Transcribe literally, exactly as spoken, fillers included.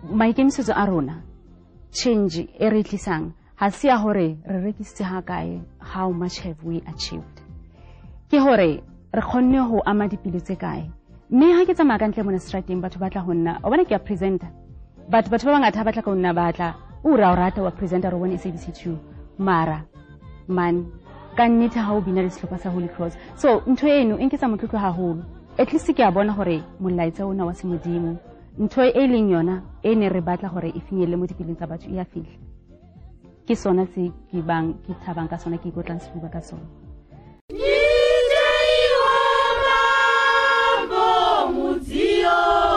maikemisetso a rona change e re tlisang ha se ya hore re rekisitse ha kae, how much have we achieved, ke hore re khonne ho ama dipilo tse kae. Mme ha ke tsamaya ka ntle mona strateng batho ba tla ho nna o bona ke ya presenter, but batho ba bangata ba tla ka nna ba tla o ra o rata wa presenter ro bona S A B C two mara man ka nnete ha o bina le sehlopha sa Holy Cross. So ntho eno e nketsa motlotlo haholo, at least ke a bona hore molaetsa ona wa semodimo ntho e leng yona e ne re batla hore e finyelle mo dipileng tsa batho e a fihla. Ke sona se ke bang ke thabang ka sona, ke ikotlang sefuba ka sona. Ni dai wa mambo muzio.